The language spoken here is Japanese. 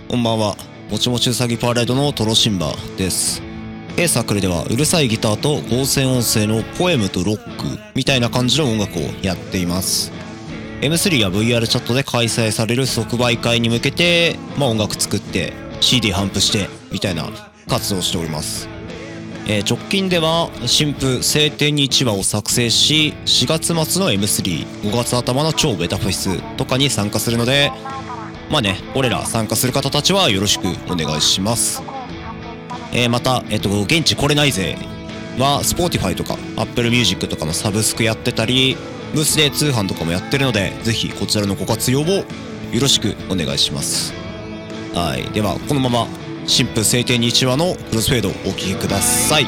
こんばんは。もちもちうさぎパレードのトロシンバです。サークルではうるさいギターと合成音声のポエムとロックみたいな感じの音楽をやっています。M3 や VR チャットで開催される即売会に向けて、音楽作って CD 頒布してみたいな活動をしております。直近では新譜晴天に1話を作成し、4月末の M3、5月頭の超ベタフェスとかに参加するので、俺ら参加する方たちはよろしくお願いします。また、現地来れないぜは Spotify とか Apple Music とかのサブスクやってたり、ブースで通販とかもやってるので、ぜひこちらのご活用をよろしくお願いします。はい。では、このまま新婦晴天に1話のクロスフェードをお聴きください。